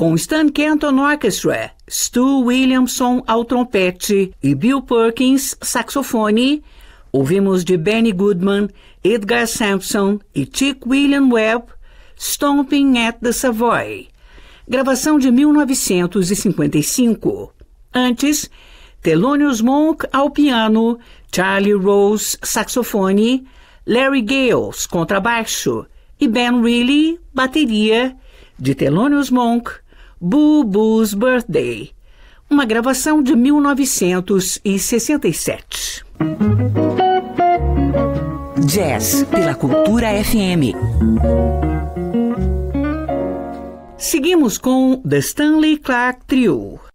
com Stan Kenton Orchestra, Stu Williamson ao trompete e Bill Perkins saxofone, ouvimos de Benny Goodman, Edgar Sampson e Chick William Webb, Stomping at the Savoy, gravação de 1955. Antes, Thelonious Monk ao piano, Charlie Rose saxofone, Larry Gales contrabaixo e Ben Reilly bateria, de Thelonious Monk, Boo Boo's Birthday, uma gravação de 1967. Jazz pela Cultura FM. Seguimos com The Stanley Clarke Trio.